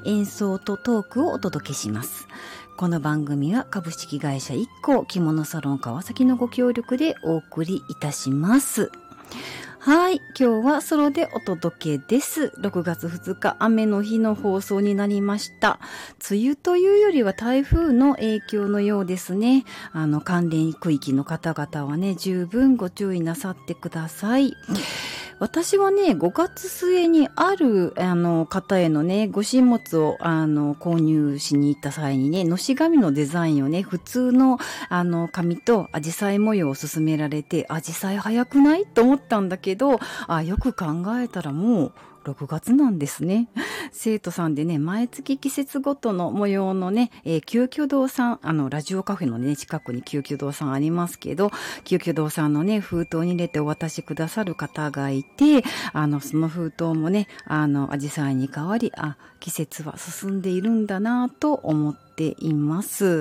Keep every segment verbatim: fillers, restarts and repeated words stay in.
演奏とトークをお届けします。この番組は株式会社 イッコー 着物サロン川崎のご協力でお送りいたします。はい、今日はソロでお届けです。ろくがつふつか、雨の日の放送になりました。梅雨というよりは台風の影響のようですね。あの関連区域の方々はね、十分ご注意なさってください。私はね、ごがつ末にあるあの方へのね、ご神物をあの購入しに行った際にね、のし紙のデザインをね、普通のあの紙とアジサイ模様を勧められて、アジサイ早くないと思ったんだけど、あ、よく考えたらもうろくがつなんですね。生徒さんでね、毎月季節ごとの模様のね、えー、急遽堂さん、あの、ラジオカフェのね、近くに急遽堂さんありますけど、急遽堂さんのね、封筒に入れてお渡しくださる方がいて、あの、その封筒もね、あの、アジサイに変わり、あ、季節は進んでいるんだなと思ってています。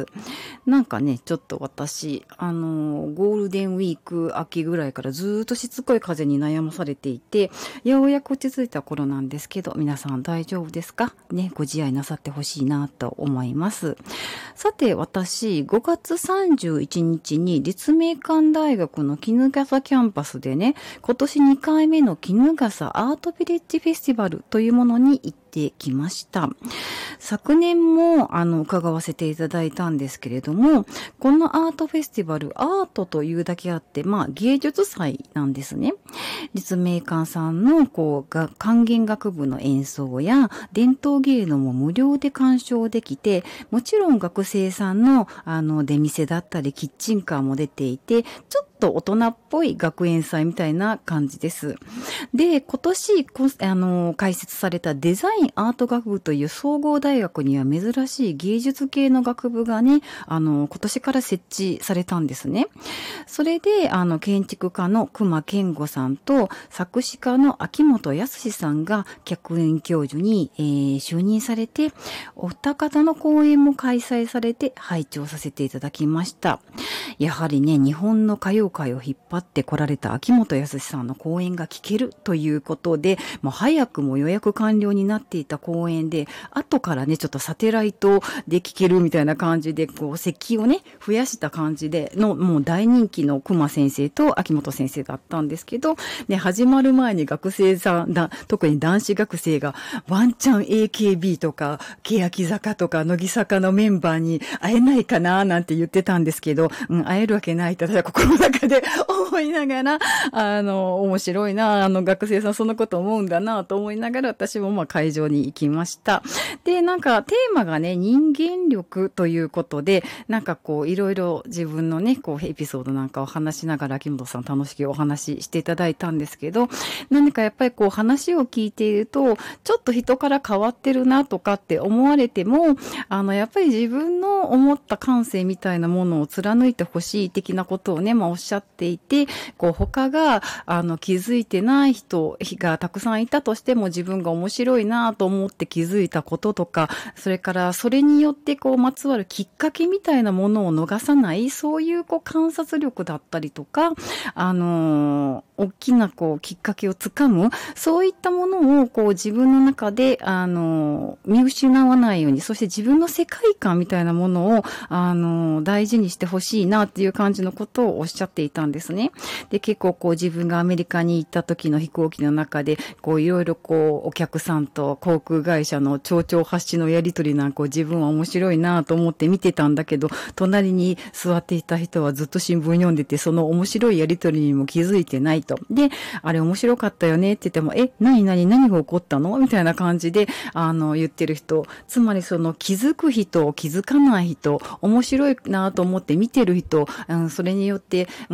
なんかね、ちょっと私、あの、ゴールデンウィーク秋ぐらいからずっとしつこい風邪に悩まされていて、ようやく落ち着いた頃なんですけど、皆さん大丈夫ですかね、ご自愛なさってほしいなと思います。さて、私、ごがつさんじゅういちにちに立命館大学の衣笠キャンパスでね、今年にかいめの衣笠アートビレッジフェスティバルというものに行ってきました。昨年もあの伺わせていただいたんですけれども、このアートフェスティバル、アートというだけあって、まあ芸術祭なんですね。立命館さんのこうが管弦楽部の演奏や伝統芸能も無料で鑑賞できて、もちろん学生さんのあの出店だったりキッチンカーも出ていて、ちょっと大人っぽい学園祭みたいな感じです。で、今年あの開設されたデザインアート学部という総合大学には珍しい芸術系の学部がね、あの今年から設置されたんですね。それであの建築家の隈研吾さんと作詞家の秋元康さんが客員教授に、えー、就任されて、お二方の講演も開催されて拝聴させていただきました。やはりね、日本の歌謡界を引っ張ってこられた秋元康さんの講演が聞けるということで、もう早くも予約完了になっていた講演で、後からね、ちょっとサテライトで聞けるみたいな感じで、こう、席をね、増やした感じでの、もう大人気の隈先生と秋元先生だったんですけど、ね、始まる前に学生さんだ、特に男子学生が、ワンチャン エーケービー とか、欅坂とか、乃木坂のメンバーに会えないかななんて言ってたんですけど、うん、会えるわけないって私は心の中で思いながら、あの、面白いな、あの学生さんそのこと思うんだなと思いながら、私もまあ会場に行きました。で、なんかテーマがね、人間力ということで、なんかこういろいろ自分のね、こうエピソードなんかを話しながら秋元さん楽しくお話ししていただいたんですけど、何かやっぱりこう話を聞いていると、ちょっと人から変わってるなとかって思われても、あのやっぱり自分の思った感性みたいなものを貫いてほしい的なことをね、まあおっしゃっていて、こう他があの気づいてない人がたくさんいたとしても、自分が面白いなと思って気づいたこととか、それからそれによってこうまつわるきっかけみたいなものを逃さない、そういうこう観察力だったりとか、あのー、大きなこうきっかけをつかむ、そういったものをこう自分の中であのー、見失わないように、そして自分の世界観みたいなものをあのー、大事にしてほしいなっていう感じのことをおっしゃっていたんですね。で、結構こう自分がアメリカに行った時の飛行機の中で、こういろいろこうお客さんと航空会社の丁々発しのやりとりなんかを自分は面白いなと思って見てたんだけど、隣に座っていた人はずっと新聞読んでて、その面白いやりとりにも気づいてないと。で、あれ面白かったよねって言っても、え、何何何が起こったのみたいな感じで、あの、言ってる人。つまりその気づく人、気づかない人、面白いなと思って見てる人、うん、それによって、うん、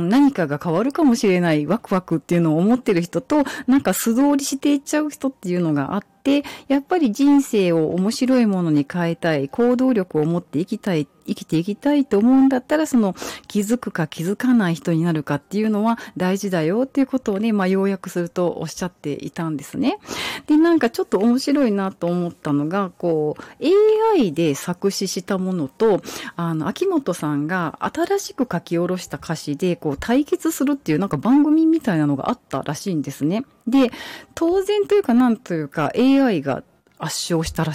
何かが変わるかもしれないワクワクっていうのを思ってる人と、なんか素通りしていっちゃう人っていうのがあって、で、やっぱり人生を面白いものに変えたい、行動力を持って生きたい、生きていきたいと思うんだったら、その気づくか気づかない人になるかっていうのは大事だよっていうことをね、まあ要約するとおっしゃっていたんですね。で、なんかちょっと面白いなと思ったのが、こう、エーアイ で作詞したものと、あの、秋元さんが新しく書き下ろした歌詞で、こう、対決するっていうなんか番組みたいなのがあったらしいんですね。で、当然というかなんというか エーアイ が圧勝したら